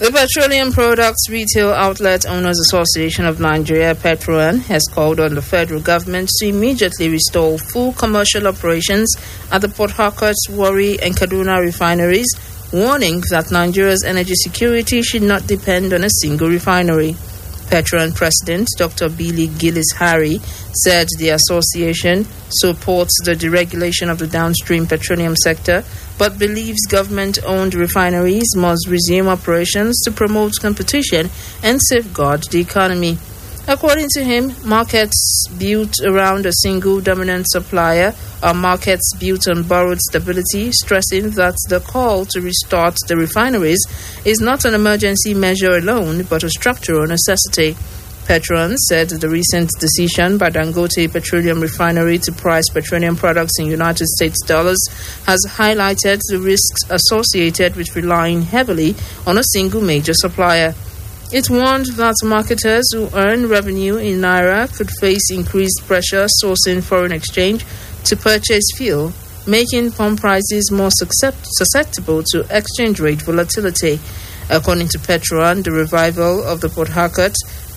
The Petroleum Products Retail Outlet Owners Association of Nigeria, Petron, has called on the federal government to immediately restore full commercial operations at the Port Harcourt, Warri, and Kaduna refineries, warning that Nigeria's energy security should not depend on a single refinery. Petron President Dr. Billy Gillis-Harry said the association supports the deregulation of the downstream petroleum sector, but believes government-owned refineries must resume operations to promote competition and safeguard the economy. According to him, markets built around a single dominant supplier are markets built on borrowed stability, stressing that the call to restart the refineries is not an emergency measure alone, but a structural necessity. Petron said the recent decision by Dangote Petroleum Refinery to price petroleum products in United States dollars has highlighted the risks associated with relying heavily on a single major supplier. It warned that marketers who earn revenue in Naira could face increased pressure sourcing foreign exchange to purchase fuel, making pump prices more susceptible to exchange rate volatility. According to Petron, the revival of the Port Harcourt,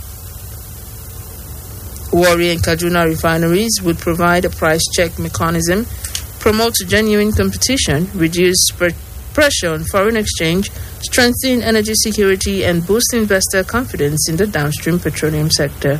Warri, and Kaduna refineries would provide a price check mechanism, promote genuine competition, reduce pressure on foreign exchange, strengthen energy security, and boost investor confidence in the downstream petroleum sector.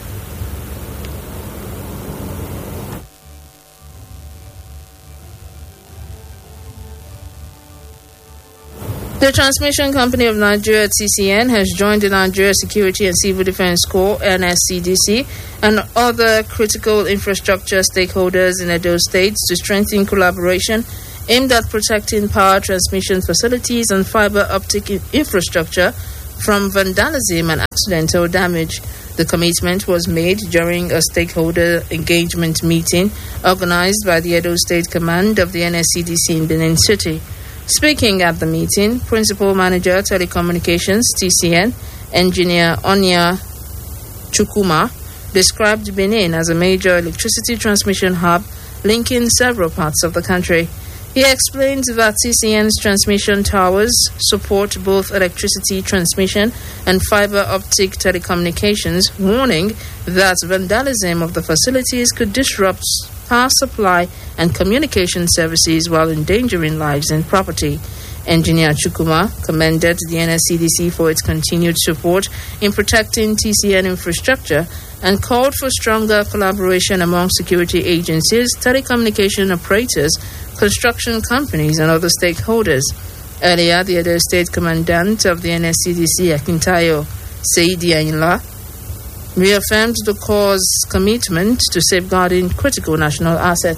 The Transmission Company of Nigeria, TCN, has joined the Nigeria Security and Civil Defense Corps, NSCDC, and other critical infrastructure stakeholders in Edo State to strengthen collaboration aimed at protecting power transmission facilities and fiber optic infrastructure from vandalism and accidental damage. The commitment was made during a stakeholder engagement meeting organized by the Edo State Command of the NSCDC in Benin City. Speaking at the meeting, Principal Manager Telecommunications, TCN, Engineer Onya Chukuma, described Benin as a major electricity transmission hub linking several parts of the country. He explained that TCN's transmission towers support both electricity transmission and fiber optic telecommunications, warning that vandalism of the facilities could disrupt power supply and communication services while endangering lives and property. Engineer Chukuma commended the NSCDC for its continued support in protecting TCN infrastructure and called for stronger collaboration among security agencies, telecommunication operators, construction companies, and other stakeholders. Earlier, the Edo State Commandant of the NSCDC, Akintayo Seidi Ayinla, reaffirmed the Corps' commitment to safeguarding critical national assets.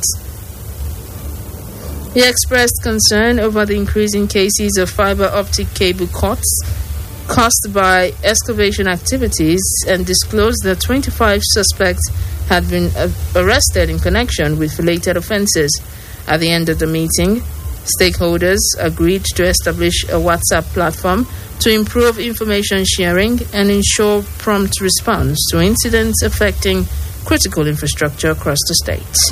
He expressed concern over the increasing cases of fiber optic cable cuts caused by excavation activities and disclosed that 25 suspects had been arrested in connection with related offenses. At the end of the meeting, stakeholders agreed to establish a WhatsApp platform to improve information sharing and ensure prompt response to incidents affecting critical infrastructure across the state.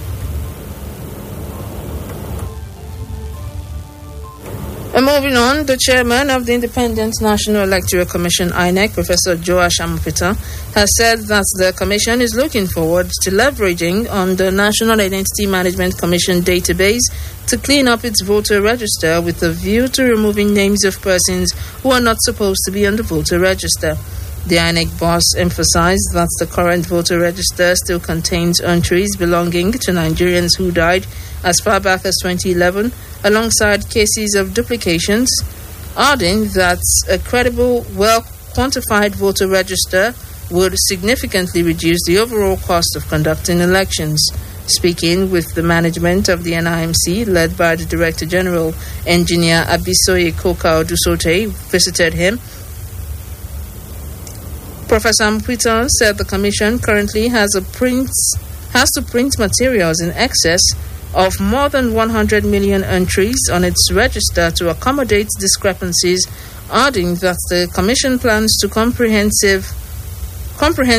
And moving on, the chairman of the Independent National Electoral Commission, INEC, Professor Joash Amopita, has said that the commission is looking forward to leveraging on the National Identity Management Commission database to clean up its voter register with a view to removing names of persons who are not supposed to be on the voter register. The INEC boss emphasized that the current voter register still contains entries belonging to Nigerians who died as far back as 2011, alongside cases of duplications, adding that a credible, well-quantified voter register would significantly reduce the overall cost of conducting elections. Speaking with the management of the NIMC, led by the Director General, Engineer Abisoye Koka Odusote, visited him. Professor Amopita said the Commission currently has to print materials in excess of more than 100 million entries on its register to accommodate discrepancies, adding that the Commission plans to comprehensively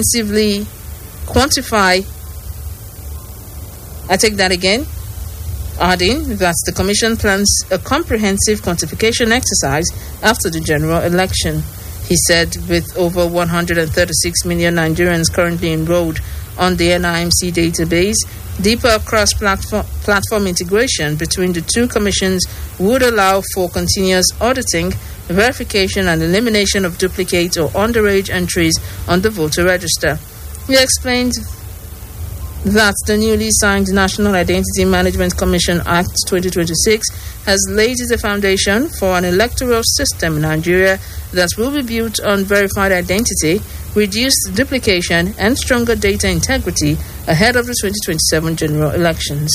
quantify. I take that again. adding that the Commission plans a comprehensive quantification exercise after the general election. He said with over 136 million Nigerians currently enrolled on the NIMC database, deeper cross-platform integration between the two commissions would allow for continuous auditing, verification and elimination of duplicate or underage entries on the voter register. He explained that the newly signed National Identity Management Commission Act 2026 has laid the foundation for an electoral system in Nigeria that will be built on verified identity, reduced duplication, and stronger data integrity ahead of the 2027 general elections.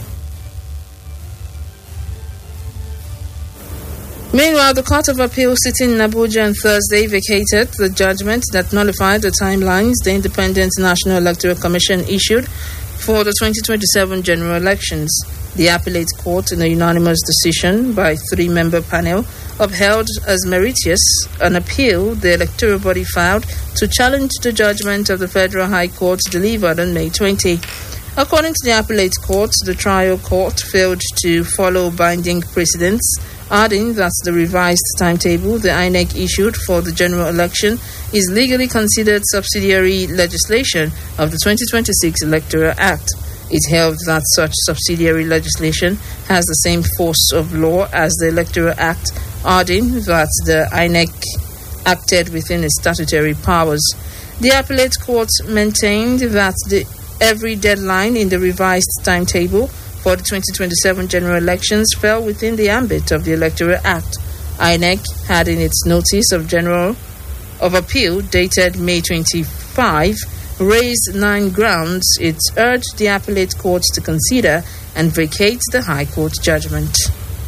Meanwhile, the Court of Appeal sitting in Abuja on Thursday vacated the judgment that nullified the timelines the Independent National Electoral Commission issued for the 2027 general elections. The appellate court, in a unanimous decision by three-member panel, upheld as meritorious an appeal the electoral body filed to challenge the judgment of the Federal High Court delivered on May 20. According to the appellate court, the trial court failed to follow binding precedents, adding that the revised timetable the INEC issued for the general election is legally considered subsidiary legislation of the 2026 Electoral Act. It held that such subsidiary legislation has the same force of law as the Electoral Act, adding that the INEC acted within its statutory powers. The appellate court maintained that every deadline in the revised timetable for the 2027 general elections fell within the ambit of the Electoral Act. INEC had in its notice of appeal dated May 25 raised 9 grounds it urged the appellate court to consider and vacate the High Court judgment.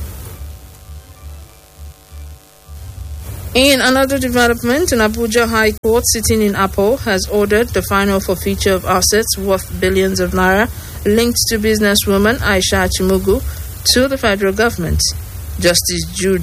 In another development, an Abuja High Court sitting in Apo has ordered the final forfeiture of assets worth billions of naira linked to businesswoman Aisha Chimugu to the federal government. Justice Jude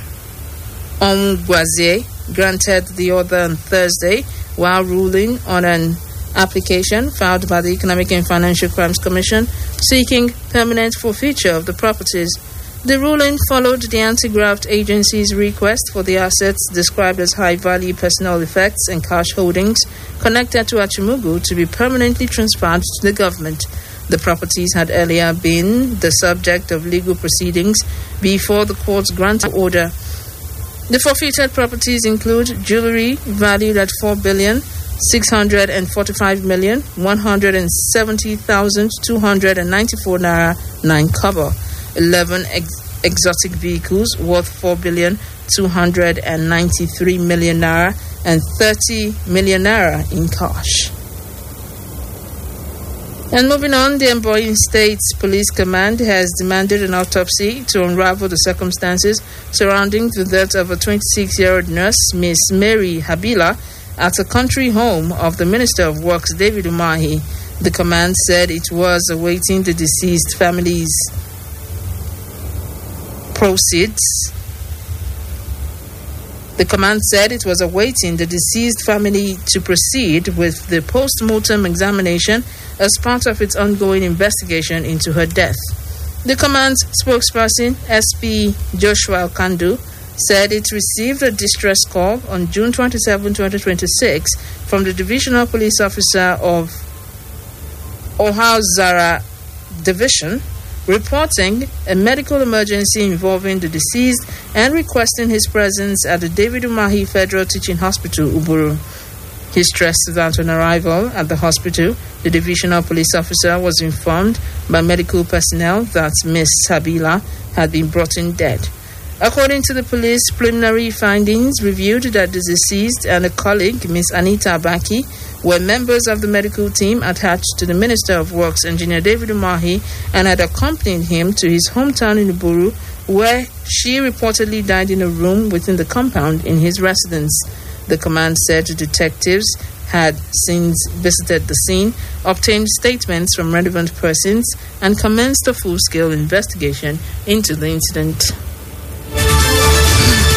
Omgwazie granted the order on Thursday while ruling on an application filed by the Economic and Financial Crimes Commission seeking permanent forfeiture of the properties. The ruling followed the anti-graft agency's request for the assets described as high-value personal effects and cash holdings connected to Achimugu to be permanently transferred to the government. The properties had earlier been the subject of legal proceedings before the court's granted order. The forfeited properties include jewelry valued at 4,645,170,294 naira 9 kobo, 11 exotic vehicles worth 4,293,000,000 naira, and 30 million naira in cash. And moving on, the Ebonyi State Police Command has demanded an autopsy to unravel the circumstances surrounding the death of a 26-year-old nurse, Miss Mary Habila, at a country home of the Minister of Works, David Umahi. The command said it was awaiting the deceased family's proceeds. The command said it was awaiting the deceased family to proceed with the post-mortem examination as part of its ongoing investigation into her death. The command's spokesperson, SP Joshua Kandu, said it received a distress call on June 27, 2026 from the Divisional Police Officer of Ohazara Division, reporting a medical emergency involving the deceased and requesting his presence at the David Umahi Federal Teaching Hospital, Uburu. He stressed that on arrival at the hospital, the divisional police officer was informed by medical personnel that Miss Habila had been brought in dead. According to the police, preliminary findings revealed that the deceased and a colleague, Miss Anita Abaki, were members of the medical team attached to the Minister of Works, Engineer David Umahi, and had accompanied him to his hometown in Uburu, where she reportedly died in a room within the compound in his residence. The command said detectives had since visited the scene, obtained statements from relevant persons, and commenced a full-scale investigation into the incident.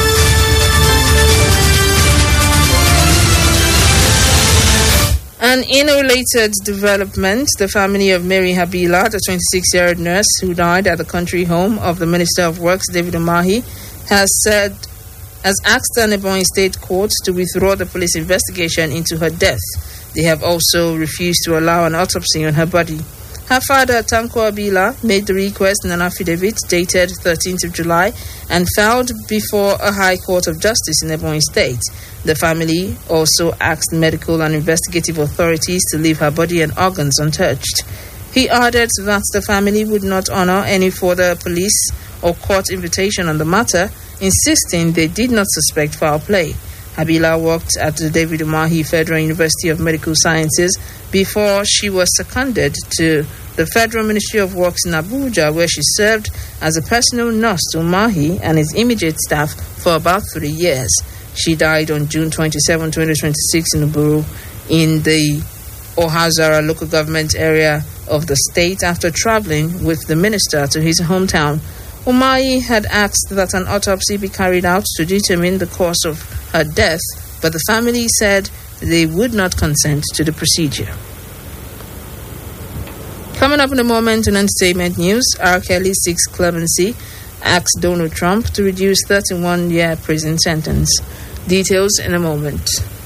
And In a related development, the family of Mary Habila, the 26-year-old nurse who died at the country home of the Minister of Works, David Umahi, has asked an Ebonyi State Court to withdraw the police investigation into her death. They have also refused to allow an autopsy on her body. Her father, Tanko Abila, made the request in an affidavit dated 13th of July and filed before a High Court of Justice in Ebonyi State. The family also asked medical and investigative authorities to leave her body and organs untouched. He added that the family would not honor any further police or court invitation on the matter, insisting they did not suspect foul play. Habila worked at the David Umahi Federal University of Medical Sciences before she was seconded to the Federal Ministry of Works in Abuja, where she served as a personal nurse to Umahi and his immediate staff for about 3 years. She died on June 27, 2026 in Uburu in the Ohazara local government area of the state after traveling with the minister to his hometown. Umahi had asked that an autopsy be carried out to determine the cause of her death, but the family said they would not consent to the procedure. Coming up in a moment in entertainment news, R. Kelly seeks clemency, asks Donald Trump to reduce 31-year prison sentence. Details in a moment.